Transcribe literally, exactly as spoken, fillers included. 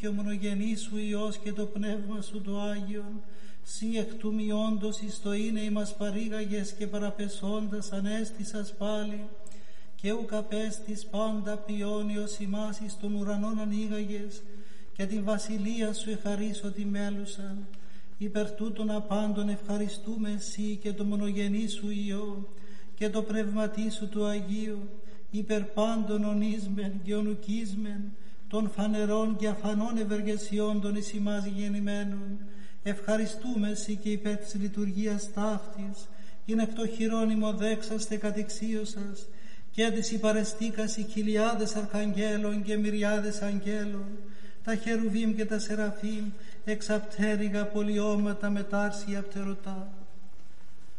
και ο μονογενής σου Υιός και το Πνεύμα σου το Άγιον, σύ εκ του μειόντος εις το είναι ημάς παρήγαγες και παραπεσόντας ανέστησας πάλι, και ουκ απέστης πάντα ποιόνιος ημάς εις των ουρανών ανοίγαγες, και την βασιλεία σου εχαρίσω τη μέλουσαν. Υπερ τούτων απάντων ευχαριστούμε εσύ και το μονογενή σου Υιό και το πνευματί σου του Αγίου, υπερ πάντων ονίσμεν και ονουκίσμεν των φανερών και αφανών ευεργεσιών των εις ημάς γεννημένων. Ευχαριστούμε εσύ και υπέρ της λειτουργίας ταύτης, είναι εκ το χειρόνιμο δέξαστε κατεξίωσας, και της υπαρεστήκας οι χιλιάδες αρχαγγέλων και μυριάδες αγγέλων, τα χερουβίμ και τα σεραφίμ, εξαπτέρυγα πολιώματα μετάρσια πτερωτά.